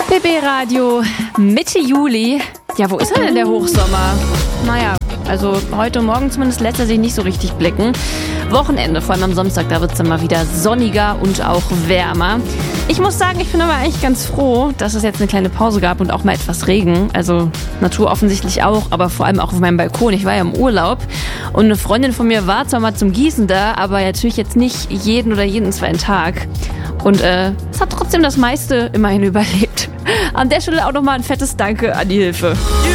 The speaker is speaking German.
BB Radio, Mitte Juli. Ja, wo ist denn der Hochsommer? Naja, also heute Morgen zumindest lässt er sich nicht so richtig blicken. Wochenende, vor allem am Samstag, da wird es dann mal wieder sonniger und auch wärmer. Ich muss sagen, ich bin aber eigentlich ganz froh, dass es jetzt eine kleine Pause gab und auch mal etwas Regen. Also Natur offensichtlich auch, aber vor allem auch auf meinem Balkon. Ich war ja im Urlaub und eine Freundin von mir war zwar mal zum Gießen da, aber natürlich jetzt nicht jeden oder jeden zweiten Tag. Und es hat trotzdem das meiste immerhin überlebt. An der Stelle auch nochmal ein fettes Danke an die Hilfe.